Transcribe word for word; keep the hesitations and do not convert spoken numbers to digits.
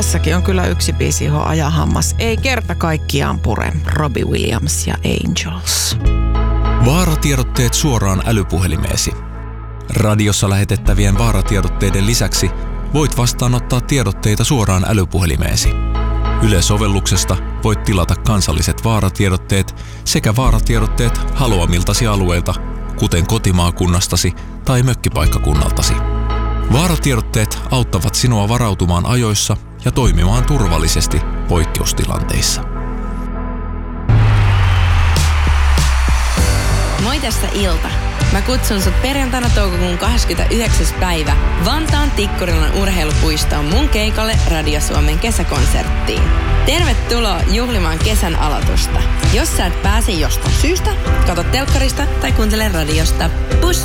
tässäkin on kyllä yksi biisi, johon ajahammas ei kerta kaikkiaan pure. Robbie Williams ja Angels. Vaaratiedotteet suoraan älypuhelimeesi. Radiossa lähetettävien vaaratiedotteiden lisäksi voit vastaanottaa tiedotteita suoraan älypuhelimeesi. Yle-sovelluksesta voit tilata kansalliset vaaratiedotteet sekä vaaratiedotteet haluamiltasi alueilta, kuten kotimaakunnastasi tai mökkipaikkakunnaltasi. Vaaratiedotteet auttavat sinua varautumaan ajoissa ja toimimaan turvallisesti poikkeustilanteissa. Moi, tässä Ilta. Mä kutsun sut perjantaina toukokuun kahdeskymmenesyhdeksäs päivä Vantaan Tikkurilan urheilupuistoon mun keikalle Radio Suomen kesäkonserttiin. Tervetuloa juhlimaan kesän aloitusta. Jos sä et pääse jostain syystä, kato telkkarista tai kuuntele radiosta. Pus!